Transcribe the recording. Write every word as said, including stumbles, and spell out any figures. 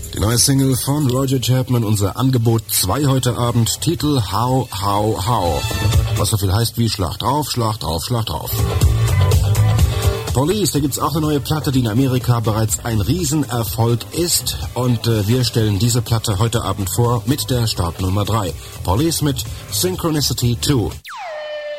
Die neue Single von Roger Chapman, unser Angebot zwei heute Abend, Titel How, How, How. Was so viel heißt wie Schlag drauf, Schlag drauf, Schlag drauf. Police, da gibt's auch eine neue Platte, die in Amerika bereits ein Riesenerfolg ist. Und äh, wir stellen diese Platte heute Abend vor mit der Startnummer drei. Police mit Synchronicity zwei.